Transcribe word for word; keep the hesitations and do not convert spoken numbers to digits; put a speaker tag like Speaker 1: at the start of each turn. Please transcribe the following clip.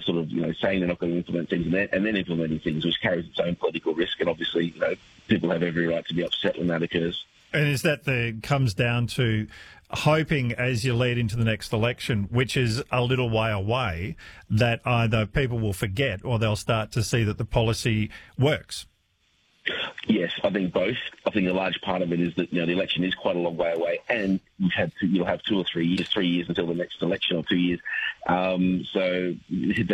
Speaker 1: sort of, you know, saying they're not going to implement things and then, and then implementing things, which carries its own political risk. And obviously, you know, people have every right to be upset when that occurs.
Speaker 2: And is that the comes down to hoping as you lead into the next election, which is a little way away, that either people will forget or they'll start to see that the policy works?
Speaker 1: Yes, I think both. I think a large part of it is that, you know, the election is quite a long way away, and you've had to, you'll have two or three years, three years until the next election, or two years. Um, so